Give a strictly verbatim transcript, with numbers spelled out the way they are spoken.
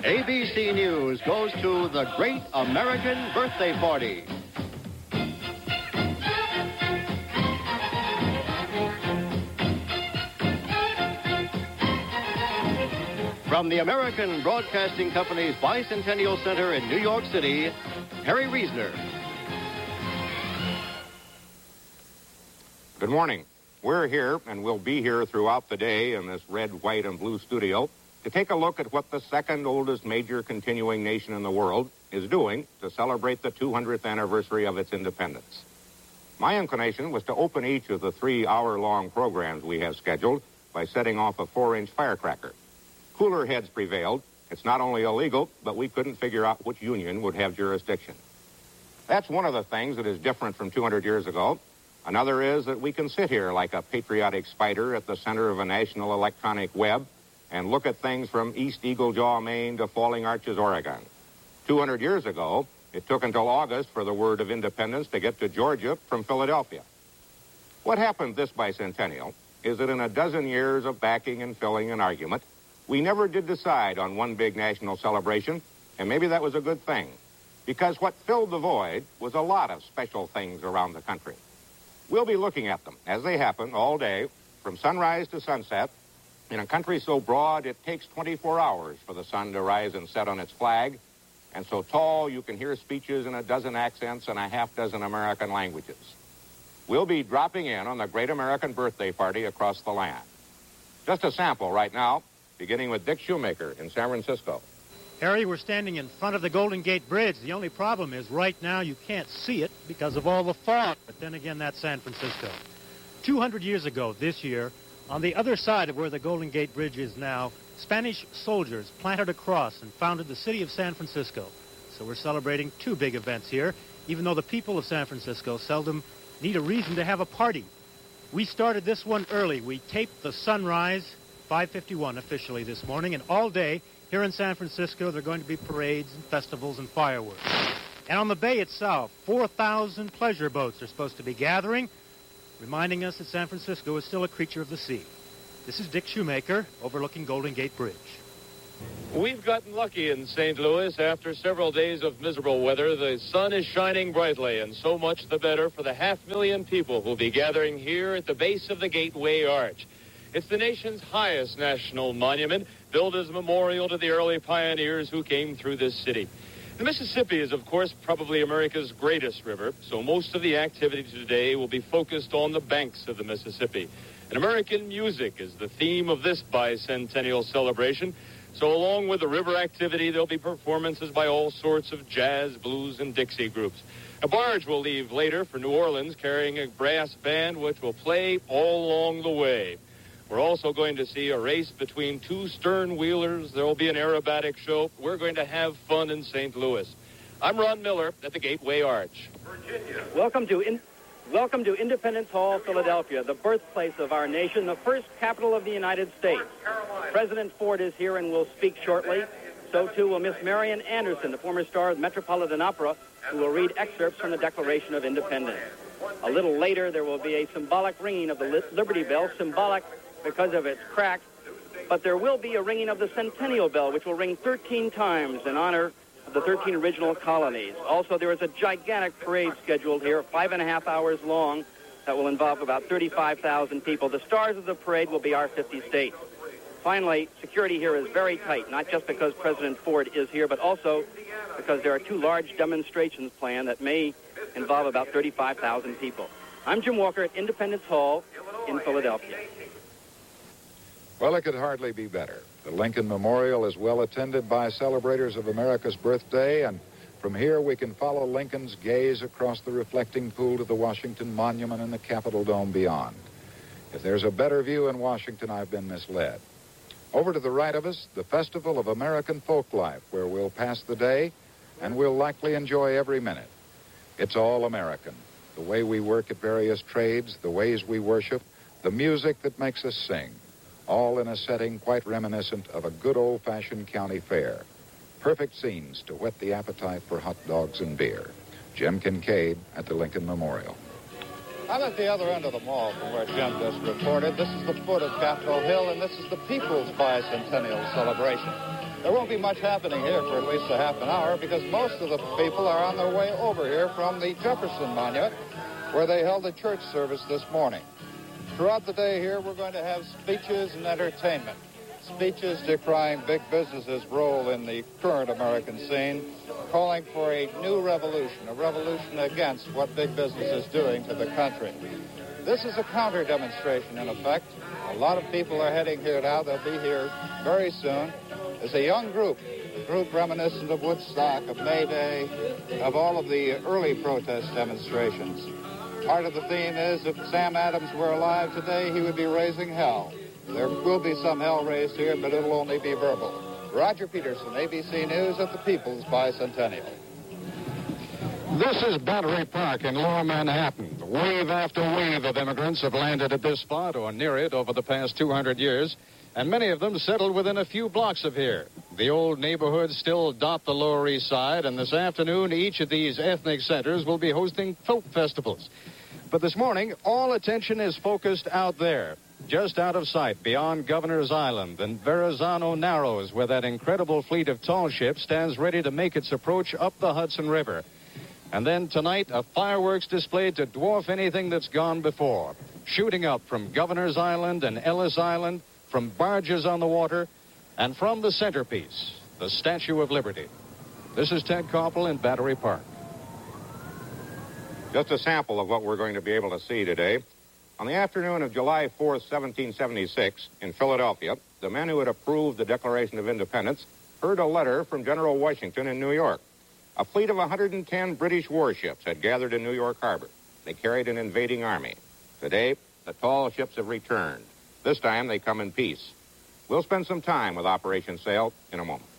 A B C News goes to the Great American Birthday Party. From the American Broadcasting Company's Bicentennial Center in New York City, Harry Reasoner. Good morning. We're here, and we'll be here throughout the day in this red, white, and blue studio to take a look at what the second oldest major continuing nation in the world is doing to celebrate the two hundredth anniversary of its independence. My inclination was to open each of the three hour-long programs we have scheduled by setting off a four-inch firecracker. Cooler heads prevailed. It's not only illegal, but we couldn't figure out which union would have jurisdiction. That's one of the things that is different from two hundred years ago. Another is that we can sit here like a patriotic spider at the center of a national electronic web and look at things from East Eagle Jaw, Maine to Falling Arches, Oregon. two hundred years ago, it took until August for the word of independence to get to Georgia from Philadelphia. What happened this bicentennial is that in a dozen years of backing and filling and argument, we never did decide on one big national celebration, and maybe that was a good thing, because what filled the void was a lot of special things around the country. We'll be looking at them as they happen all day, from sunrise to sunset, in a country so broad it takes twenty-four hours for the sun to rise and set on its flag, and so tall you can hear speeches in a dozen accents and a half dozen American languages. We'll be dropping in on the Great American Birthday Party across the land. Just a sample right now, beginning with Dick Shoemaker in San Francisco. Harry, we're standing in front of the Golden Gate Bridge. The only problem is right now you can't see it because of all the fog. But then again, that's San Francisco. two hundred years ago this year, on the other side of where the Golden Gate Bridge is now, Spanish soldiers planted a cross and founded the city of San Francisco. So we're celebrating two big events here, even though the people of San Francisco seldom need a reason to have a party. We started this one early. We taped the sunrise, five fifty-one officially this morning, and all day here in San Francisco there are going to be parades and festivals and fireworks. And on the bay itself, four thousand pleasure boats are supposed to be gathering, reminding us that San Francisco is still a creature of the sea. This is Dick Shoemaker overlooking Golden Gate Bridge. We've gotten lucky in Saint Louis. After several days of miserable weather, the sun is shining brightly, and so much the better for the half million people who'll be gathering here at the base of the Gateway Arch. It's the nation's highest national monument, built as a memorial to the early pioneers who came through this city. The Mississippi is, of course, probably America's greatest river, so most of the activity today will be focused on the banks of the Mississippi. And American music is the theme of this bicentennial celebration. So along with the river activity, there'll be performances by all sorts of jazz, blues, and Dixie groups. A barge will leave later for New Orleans carrying a brass band which will play all along the way. We're also going to see a race between two stern-wheelers. There will be an aerobatic show. We're going to have fun in Saint Louis. I'm Ron Miller at the Gateway Arch. Virginia. Welcome to in, welcome to Independence Hall, Philadelphia, the birthplace of our nation, the first capital of the United States. President Ford is here and will speak shortly. So, too, will Miss Marian Anderson, the former star of the Metropolitan Opera, who will read excerpts from the Declaration of Independence. A little later, there will be a symbolic ringing of the Liberty Bell, symbolic because of its crack, but there will be a ringing of the Centennial Bell, which will ring thirteen times in honor of the thirteen original colonies. Also, there is a gigantic parade scheduled here, five and a half hours long, that will involve about thirty-five thousand people. The stars of the parade will be our fifty states. Finally, security here is very tight, not just because President Ford is here, but also because there are two large demonstrations planned that may involve about thirty-five thousand people. I'm Jim Walker at Independence Hall in Philadelphia. Well, it could hardly be better. The Lincoln Memorial is well attended by celebrators of America's birthday, and from here we can follow Lincoln's gaze across the reflecting pool to the Washington Monument and the Capitol Dome beyond. If there's a better view in Washington, I've been misled. Over to the right of us, the Festival of American Folklife, where we'll pass the day and we'll likely enjoy every minute. It's all American. The way we work at various trades, the ways we worship, the music that makes us sing. All in a setting quite reminiscent of a good old-fashioned county fair. Perfect scenes to whet the appetite for hot dogs and beer. Jim Kincaid at the Lincoln Memorial. I'm at the other end of the mall from where Jim just reported. This is the foot of Capitol Hill, and this is the People's Bicentennial Celebration. There won't be much happening here for at least a half an hour because most of the people are on their way over here from the Jefferson Monument, where they held a church service this morning. Throughout the day here, we're going to have speeches and entertainment. Speeches decrying big business's role in the current American scene, calling for a new revolution, a revolution against what big business is doing to the country. This is a counter-demonstration, in effect. A lot of people are heading here now. They'll be here very soon. There's a young group, a group reminiscent of Woodstock, of May Day, of all of the early protest demonstrations. Part of the theme is if Sam Adams were alive today, he would be raising hell. There will be some hell raised here, but it'll only be verbal. Roger Peterson, A B C News at the People's Bicentennial. This is Battery Park in Lower Manhattan. Wave after wave of immigrants have landed at this spot or near it over the past two hundred years, and many of them settled within a few blocks of here. The old neighborhoods still dot the Lower East Side, and this afternoon each of these ethnic centers will be hosting folk festivals. But this morning, all attention is focused out there, just out of sight, beyond Governor's Island and Verrazano Narrows, where that incredible fleet of tall ships stands ready to make its approach up the Hudson River. And then tonight, a fireworks display to dwarf anything that's gone before, shooting up from Governor's Island and Ellis Island, from barges on the water, and from the centerpiece, the Statue of Liberty. This is Ted Koppel in Battery Park. Just a sample of what we're going to be able to see today. On the afternoon of July fourth, seventeen seventy-six, in Philadelphia, the men who had approved the Declaration of Independence heard a letter from General Washington in New York. A fleet of one hundred ten British warships had gathered in New York Harbor. They carried an invading army. Today, the tall ships have returned. This time, they come in peace. We'll spend some time with Operation Sail in a moment.